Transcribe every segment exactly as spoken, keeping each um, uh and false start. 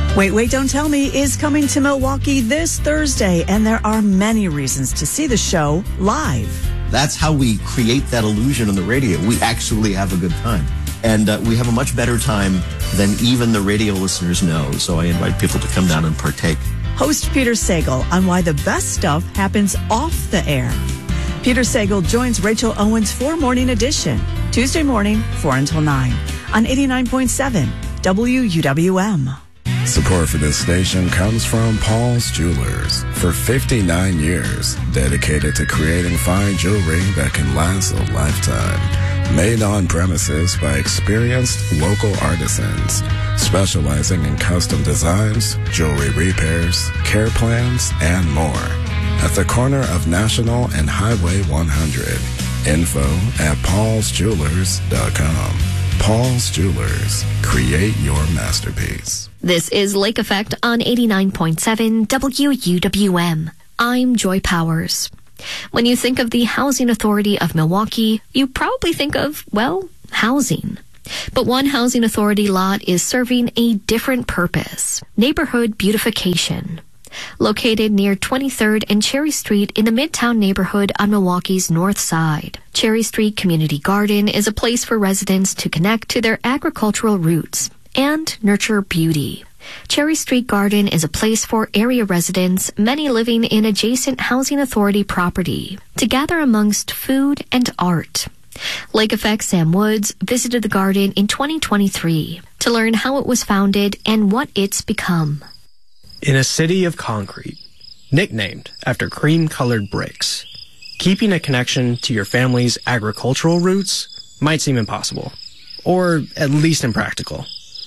Wait, Wait, Don't Tell Me is coming to Milwaukee this Thursday, and there are many reasons to see the show live. That's how we create that illusion on the radio. We actually have a good time. And uh, we have a much better time than even the radio listeners know. So I invite people to come down and partake. Host Peter Sagal on why the best stuff happens off the air. Peter Sagal joins Rachel Owens for Morning Edition, Tuesday morning, four until nine, on eighty-nine point seven W U W M. Support for this station comes from Paul's Jewelers. For fifty-nine years, dedicated to creating fine jewelry that can last a lifetime. Made on premises by experienced local artisans, specializing in custom designs, jewelry repairs, care plans, and more. At the corner of National and Highway one hundred. Info at pauls jewelers dot com. Paul's Jewelers. Create your masterpiece. This is Lake Effect on eighty-nine point seven W U W M. I'm Joy Powers. When you think of the Housing Authority of Milwaukee, you probably think of, well, housing. But one housing authority lot is serving a different purpose: neighborhood beautification. Located near twenty-third and Cherry Street in the Midtown neighborhood on Milwaukee's north side, Cherry Street Community Garden is a place for residents to connect to their agricultural roots and nurture beauty. Cherry Street Garden is a place for area residents, many living in adjacent housing authority property, to gather amongst food and art. Lake Effect Sam Woods visited the garden in twenty twenty-three to learn how it was founded and what it's become. In a city of concrete, nicknamed after cream-colored bricks, keeping a connection to your family's agricultural roots might seem impossible, or at least impractical.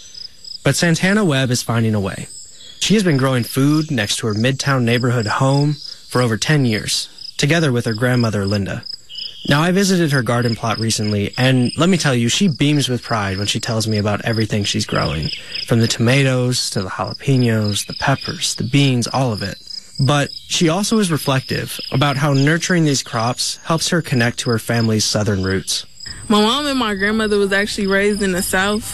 But Santana Webb is finding a way. She has been growing food next to her Midtown neighborhood home for over ten years, together with her grandmother, Linda. Now, I visited her garden plot recently, and let me tell you, she beams with pride when she tells me about everything she's growing, from the tomatoes to the jalapenos, the peppers, the beans, all of it. But she also is reflective about how nurturing these crops helps her connect to her family's southern roots. My mom and my grandmother was actually raised in the South,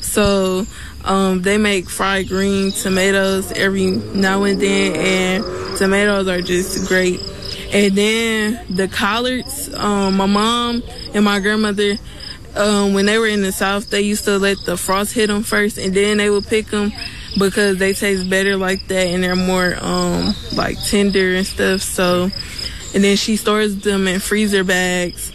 so um, they make fried green tomatoes every now and then, and tomatoes are just great. And then the collards, um, my mom and my grandmother, um, when they were in the South, they used to let the frost hit them first, and then they would pick them because they taste better like that, and they're more um, like tender and stuff. So, and then she stores them in freezer bags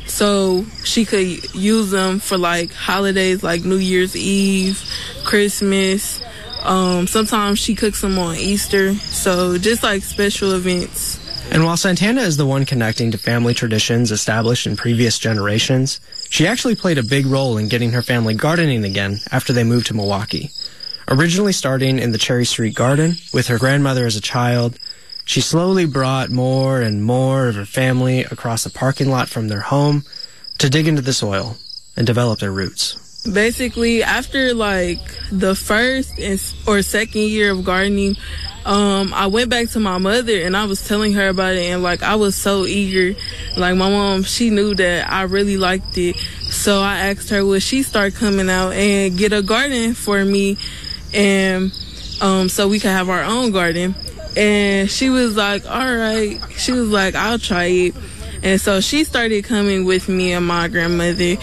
so she could use them for like holidays like New Year's Eve, Christmas. Um, sometimes she cooks them on Easter. So just like special events. And while Santana is the one connecting to family traditions established in previous generations, she actually played a big role in getting her family gardening again after they moved to Milwaukee. Originally starting in the Cherry Street Garden with her grandmother as a child, she slowly brought more and more of her family across the parking lot from their home to dig into the soil and develop their roots. Basically, after like the first or second year of gardening, Um, I went back to my mother and I was telling her about it, and like I was so eager. Like my mom, she knew that I really liked it. So I asked her, would she start coming out and get a garden for me, and um, so we could have our own garden. And she was like, all right. She was like, I'll try it. And so she started coming with me and my grandmother.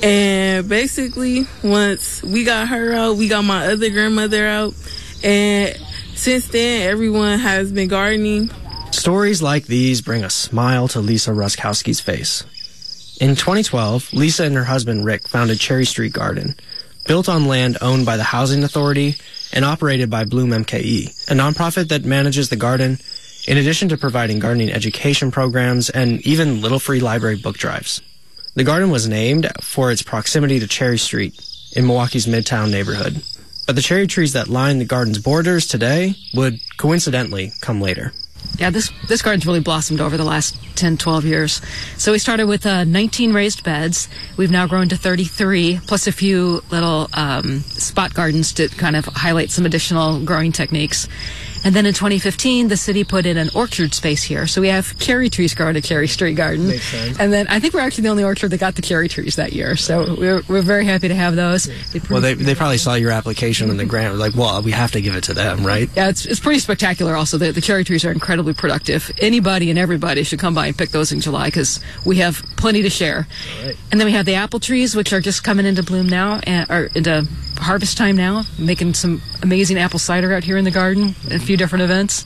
And basically, once we got her out, we got my other grandmother out. And since then, everyone has been gardening. Stories like these bring a smile to Lisa Ruskowski's face. In twenty twelve, Lisa and her husband Rick founded Cherry Street Garden, built on land owned by the Housing Authority and operated by Bloom M K E, a nonprofit that manages the garden, in addition to providing gardening education programs and even little free library book drives. The garden was named for its proximity to Cherry Street in Milwaukee's Midtown neighborhood. But the cherry trees that line the garden's borders today would coincidentally come later. Yeah, this this garden's really blossomed over the last ten, twelve years. So we started with uh, nineteen raised beds. We've now grown to thirty-three, plus a few little um, spot gardens to kind of highlight some additional growing techniques. And then in twenty fifteen, the city put in an orchard space here. So we have cherry trees growing at Cherry Street Garden. Makes sense. And then I think we're actually the only orchard that got the cherry trees that year. So we're, we're very happy to have those. Well, they they probably saw your application and the grant. Like, well, we have to give it to them, right? Yeah, it's, it's pretty spectacular also. The, the cherry trees are incredibly productive. Anybody and everybody should come by and pick those in July because we have plenty to share. All right. And then we have the apple trees, which are just coming into bloom now, and, or into harvest time now, making some amazing apple cider out here in the garden, a few different events.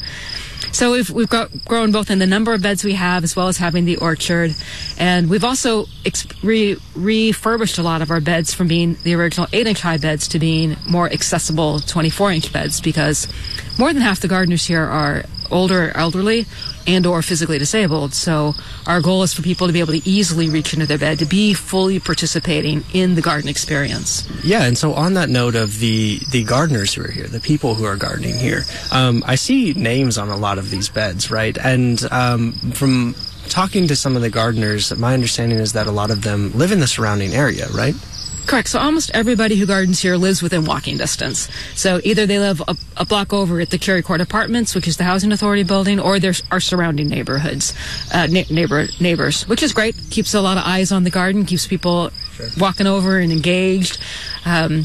So we've we've got grown both in the number of beds we have as well as having the orchard, and we've also ex- re- refurbished a lot of our beds from being the original eight-inch high beds to being more accessible twenty-four inch beds because more than half the gardeners here are older or elderly and or physically disabled. So our goal is for people to be able to easily reach into their bed, to be fully participating in the garden experience. Yeah, and so on that note of the, the gardeners who are here, the people who are gardening here, um, I see names on a lot of these beds, right? And um, from talking to some of the gardeners, my understanding is that a lot of them live in the surrounding area, right? Correct. So almost everybody who gardens here lives within walking distance. So either they live a, a block over at the Cherry Court Apartments, which is the Housing Authority building, or there's our surrounding neighborhoods, uh, na- neighbor neighbors, which is great. Keeps a lot of eyes on the garden, keeps people sure. walking over and engaged. Um,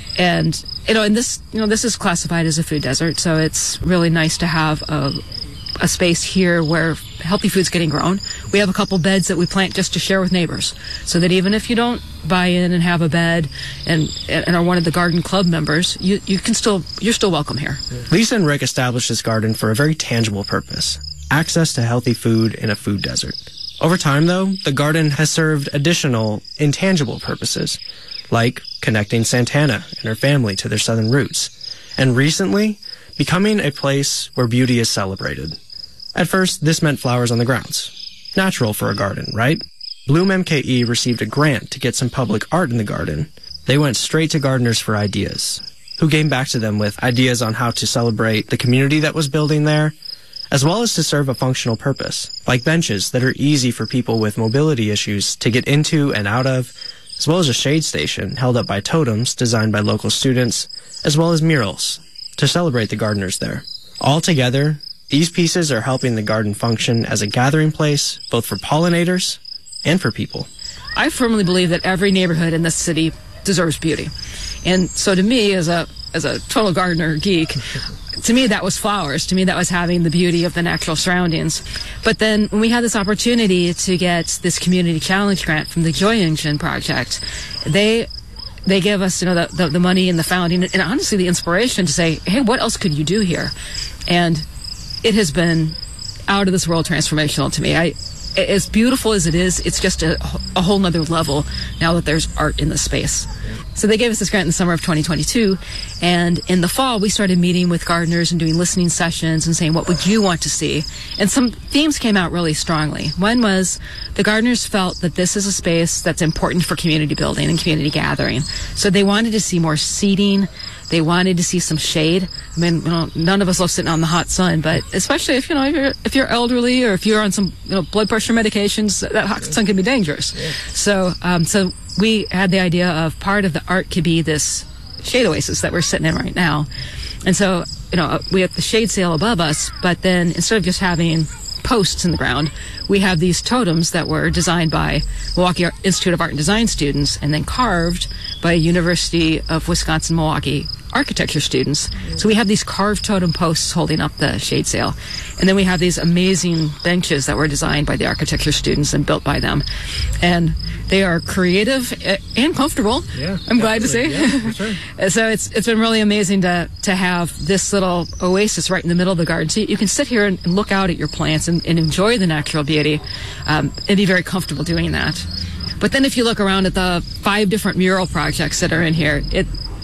and you know, and this, you know, this is classified as a food desert, so it's really nice to have a. a space here where healthy food's getting grown. We have a couple beds that we plant just to share with neighbors, so that even if you don't buy in and have a bed and and are one of the garden club members, you you can still you're still welcome here. Lisa and Rick established this garden for a very tangible purpose: access to healthy food in a food desert. Over time, though, the garden has served additional intangible purposes, like connecting Santana and her family to their southern roots, and recently, becoming a place where beauty is celebrated. At first, this meant flowers on the grounds. Natural for a garden, right? Bloom M K E received a grant to get some public art in the garden. They went straight to gardeners for ideas, who came back to them with ideas on how to celebrate the community that was building there, as well as to serve a functional purpose, like benches that are easy for people with mobility issues to get into and out of, as well as a shade station held up by totems designed by local students, as well as murals to celebrate the gardeners there. Altogether, these pieces are helping the garden function as a gathering place, both for pollinators and for people. I firmly believe that every neighborhood in this city deserves beauty. And so to me, as a as a total gardener geek, to me that was flowers. To me that was having the beauty of the natural surroundings. But then when we had this opportunity to get this community challenge grant from the Joy Engine project, they they gave us, you know, the, the, the money and the founding and honestly the inspiration to say, hey, what else could you do here? And it has been out of this world transformational to me. I, as beautiful as it is, it's just a, a whole nother level now that there's art in the space. So they gave us this grant in the summer of twenty twenty-two, and in the fall we started meeting with gardeners and doing listening sessions and saying, what would you want to see? And some themes came out really strongly. One was the gardeners felt that this is a space that's important for community building and community gathering. So they wanted to see more seating. They wanted to see some shade. I mean, you know, none of us love sitting on the hot sun, but especially if you know if you're, if you're elderly or if you're on some you know blood pressure medications, that hot sun can be dangerous. Yeah. So, um, so we had the idea of part of the art could be this shade oasis that we're sitting in right now, and so you know we have the shade sail above us, but then instead of just having posts in the ground, we have these totems that were designed by Milwaukee Institute of Art and Design students and then carved by University of Wisconsin-Milwaukee architecture students. So we have these carved totem posts holding up the shade sail. And then we have these amazing benches that were designed by the architecture students and built by them. And they are creative and comfortable. Yeah, I'm glad to say. Yeah, for sure. So it's it's been really amazing to to have this little oasis right in the middle of the garden. So you can sit here and, and look out at your plants and, and enjoy the natural beauty um, and be very comfortable doing that. But then if you look around at the five different mural projects that are in here, it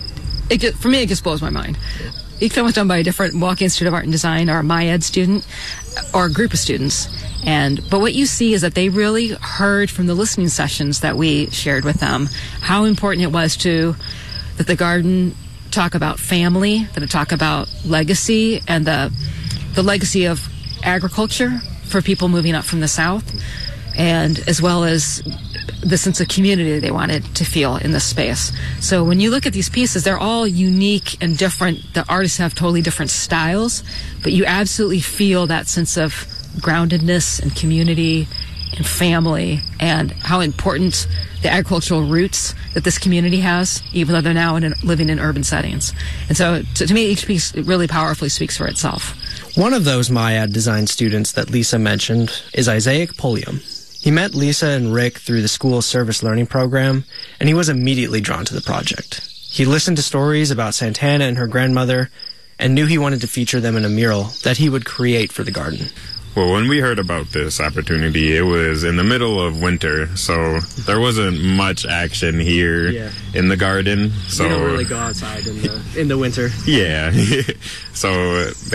It just, for me, it just blows my mind. Each one was done by a different Milwaukee Institute of Art and Design or a MyEd student or a group of students. And but what you see is that they really heard from the listening sessions that we shared with them how important it was to that the garden talk about family, that it talk about legacy and the the legacy of agriculture for people moving up from the south, and as well as the sense of community they wanted to feel in this space. So when you look at these pieces, they're all unique and different. The artists have totally different styles, but you absolutely feel that sense of groundedness and community and family, and how important the agricultural roots that this community has, even though they're now in, living in urban settings. And so to, to me, each piece really powerfully speaks for itself. One of those Maiad design students that Lisa mentioned is Isaac Pulliam. He met Lisa and Rick through the school's service learning program, and he was immediately drawn to the project. He listened to stories about Santana and her grandmother and knew he wanted to feature them in a mural that he would create for the garden. Well, when we heard about this opportunity, it was in the middle of winter, so there wasn't much action here yeah. in the garden. So you don't really go outside in the in the winter. Yeah. So